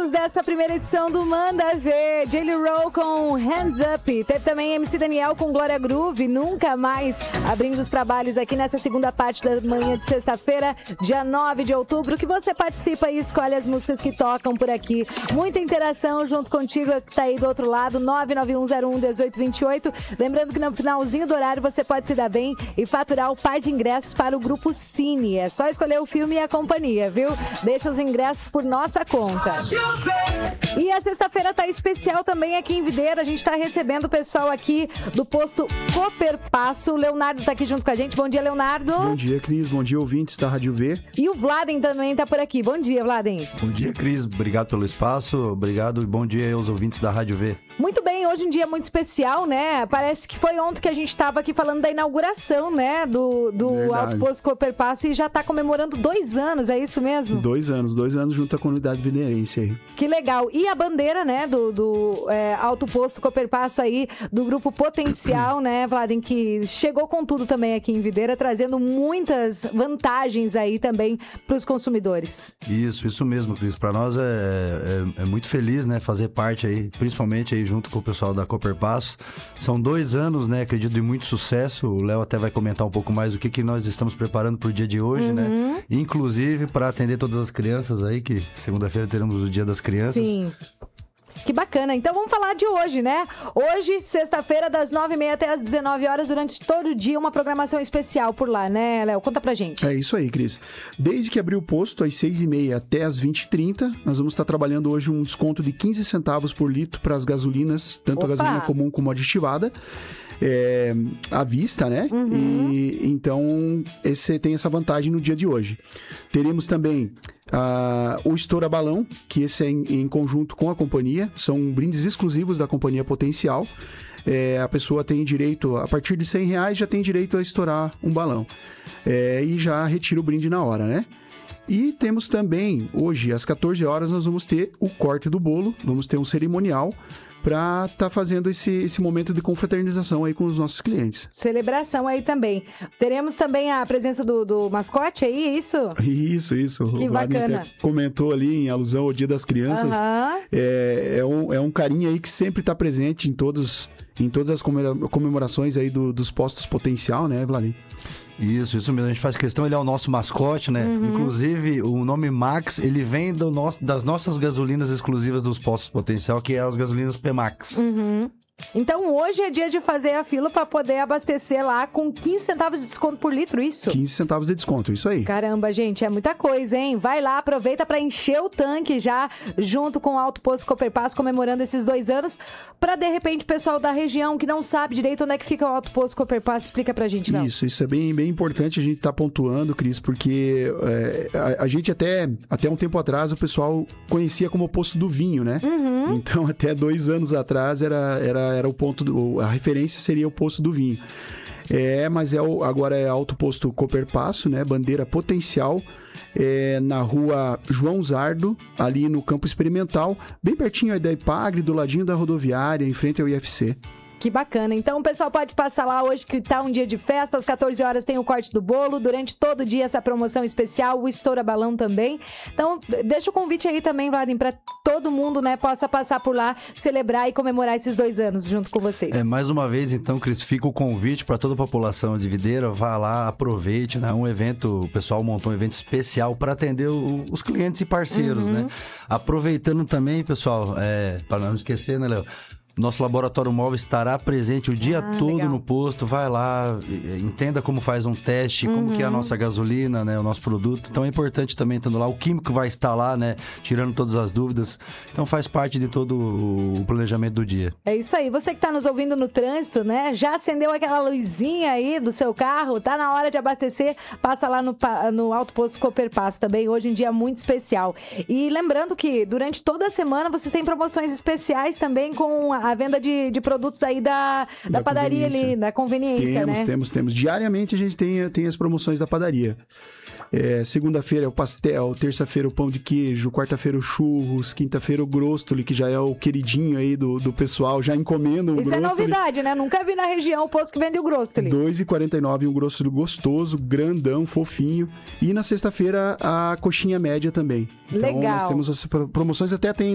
minutos dessa primeira edição do Manda Ver. Jelly Roll com Hands Up. Teve também MC Daniel com Glória Groove, Nunca Mais, abrindo os trabalhos aqui nessa segunda parte da manhã de sexta-feira, dia 9 de outubro, que você participa e escolhe as músicas que tocam por aqui. Muita interação junto contigo que tá aí do outro lado, 991011828. Lembrando que no finalzinho do horário você pode se dar bem e faturar o par de ingressos para o Grupo Cine. É só escolher o filme e a companhia, viu? Deixa os ingressos por nossa conta. E a sexta-feira tá especial também aqui em Videira. A gente tá recebendo o pessoal aqui do posto Cooper Passo. O Leonardo tá aqui junto com a gente. Bom dia, Leonardo. Bom dia, Cris. Bom dia, ouvintes da Rádio V. E o Vladen também tá por aqui. Bom dia, Vladen. Bom dia, Cris. Obrigado pelo espaço. Obrigado e bom dia aos ouvintes da Rádio V. Muito bem, hoje um dia muito especial, né? Parece que foi ontem que a gente estava aqui falando da inauguração, né? Do Alto Posto Cooper Passo e já está comemorando 2 anos, é isso mesmo? 2 anos junto à comunidade videirense aí. Que legal. E a bandeira, né, do Alto Posto Cooper Passo aí, do Grupo Potencial, né, Vladen, que chegou com tudo também aqui em Videira, trazendo muitas vantagens aí também para os consumidores. Isso mesmo, Cris. Para nós é muito feliz, né, fazer parte aí, principalmente aí junto com o pessoal da Cooper Passo. São 2 anos, né, acredito, de muito sucesso. O Léo até vai comentar um pouco mais o que nós estamos preparando para o dia de hoje, né? Inclusive para atender todas as crianças aí, que segunda-feira teremos o Dia das Crianças. Sim. Que bacana. Então vamos falar de hoje, né? Hoje, sexta-feira, das 9h30 até as 19 horas, durante todo o dia, uma programação especial por lá, né, Léo? Conta pra gente. É isso aí, Cris. Desde que abriu o posto, às 6h30 até às 20h30, nós vamos estar trabalhando hoje um desconto de 15 centavos por litro para as gasolinas, tanto a gasolina comum como aditivada. À vista, né? E então esse tem essa vantagem no dia de hoje. Teremos também o Estoura Balão, que esse é em conjunto com a companhia, são brindes exclusivos da companhia Potencial. A pessoa tem direito, a partir de R$100 já tem direito a estourar um balão, e já retira o brinde na hora, né? E temos também, hoje, às 14 horas, nós vamos ter o corte do bolo, vamos ter um cerimonial para estar fazendo esse momento de confraternização aí com os nossos clientes. Celebração aí também. Teremos também a presença do mascote aí, isso? Isso. Que o bacana. Até comentou ali em alusão ao Dia das Crianças. É um carinha aí que sempre está presente em todas as comemorações aí dos postos Potencial, né, Vladim? Isso mesmo, a gente faz questão, ele é o nosso mascote, né? Inclusive, o nome Max, ele vem das nossas gasolinas exclusivas dos postos Potencial, que é as gasolinas P-Max. Então hoje é dia de fazer a fila para poder abastecer lá com 15 centavos de desconto por litro, isso? 15 centavos de desconto, isso aí. Caramba, gente, é muita coisa, hein? Vai lá, aproveita para encher o tanque já, junto com o Alto Posto Cooper Passo, comemorando esses 2 anos, para de repente o pessoal da região que não sabe direito onde é que fica o Alto Posto Cooper Passo, explica pra gente, não? Isso é bem importante a gente tá pontuando, Cris, porque a gente até um tempo atrás o pessoal conhecia como o Posto do Vinho, né? Então até 2 anos atrás era o ponto, a referência seria o Posto do Vinho. Mas agora é Alto Posto Cooper Passo, né? Bandeira Potencial, na rua João Zardo, ali no Campo Experimental, bem pertinho aí da Ipagre, do ladinho da rodoviária, em frente ao IFC. Que bacana. Então o pessoal pode passar lá hoje que tá um dia de festa, às 14 horas tem o corte do bolo, durante todo o dia essa promoção especial, o Estoura Balão também. Então deixa o convite aí também, Vladim, para todo mundo, né, possa passar por lá, celebrar e comemorar esses 2 anos junto com vocês. Mais uma vez, então, Cris, fica o convite para toda a população de Videira, vá lá, aproveite, né? O pessoal montou um evento especial para atender os clientes e parceiros, né? Aproveitando também, pessoal, para não esquecer, né, Léo? Nosso laboratório móvel estará presente o dia todo legal. No posto. Vai lá, entenda como faz um teste, como que é a nossa gasolina, né, o nosso produto. Então é importante também estando lá. O químico vai estar lá, né, tirando todas as dúvidas. Então faz parte de todo o planejamento do dia. É isso aí. Você que está nos ouvindo no trânsito, né, já acendeu aquela luzinha aí do seu carro, tá na hora de abastecer, passa lá no Alto Posto Cooper Passo também. Hoje um dia muito especial. E lembrando que durante toda a semana vocês têm promoções especiais também com a venda de produtos aí da padaria ali, da conveniência, né? Temos. Diariamente a gente tem as promoções da padaria. Segunda-feira é o pastel, terça-feira o pão de queijo, quarta-feira o churros, quinta-feira o grostoli, que já é o queridinho aí do pessoal, já encomenda o Isso grostoli. É novidade, né? Nunca vi na região o posto que vende o grostoli. R$2,49, um grostoli gostoso, grandão, fofinho. E na sexta-feira a coxinha média também. Então, legal. Nós temos as promoções, até tem